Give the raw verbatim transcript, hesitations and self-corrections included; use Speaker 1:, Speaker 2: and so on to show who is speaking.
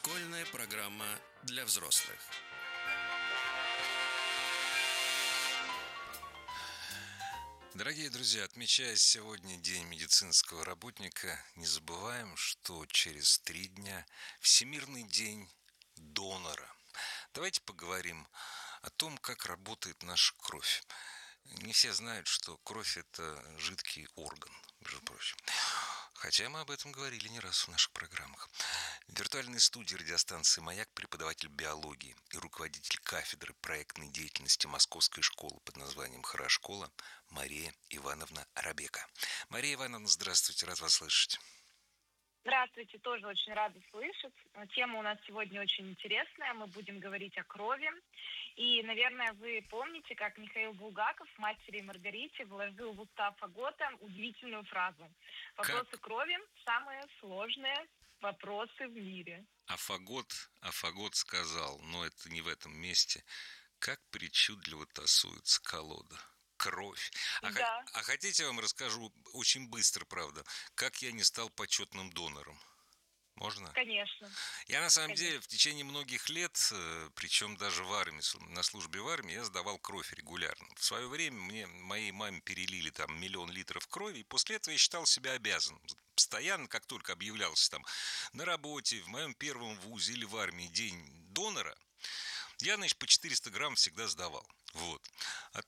Speaker 1: Школьная программа для взрослых. Дорогие друзья, отмечая сегодня День медицинского работника, не забываем, что через три дня Всемирный день донора. Давайте поговорим о том, как работает наша кровь. Не все знают, что кровь – это жидкий орган, между прочим. Хотя мы об этом говорили не раз в наших программах. В виртуальной студии радиостанции «Маяк» преподаватель биологии и руководитель кафедры проектной деятельности Московской школы под названием «Хорашкола» Мария Ивановна Рабека. Мария Ивановна, здравствуйте, рад вас слышать.
Speaker 2: Здравствуйте, тоже очень рада слышать. Тема у нас сегодня очень интересная. Мы будем говорить о крови. И, наверное, вы помните, как Михаил Булгаков в «Мастере и Маргарите» вложил в уста Фагота удивительную фразу. Вопросы
Speaker 1: Как?
Speaker 2: крови – самые сложные вопросы в мире.
Speaker 1: А Фагот, а Фагот сказал, но это не в этом месте, как причудливо тасуется колода. Кровь. А,
Speaker 2: Да.
Speaker 1: а хотите, я вам расскажу очень быстро, правда, как я не стал почетным донором? Можно?
Speaker 2: Конечно.
Speaker 1: Я на самом
Speaker 2: Конечно.
Speaker 1: деле в течение многих лет, причем даже в армии, на службе в армии, я сдавал кровь регулярно. В свое время мне, моей маме перелили там миллион литров крови, и после этого я считал себя обязанным. Постоянно, как только объявлялся там на работе, в моем первом вузе или в армии день донора, я, значит, по четыреста грамм всегда сдавал. Вот.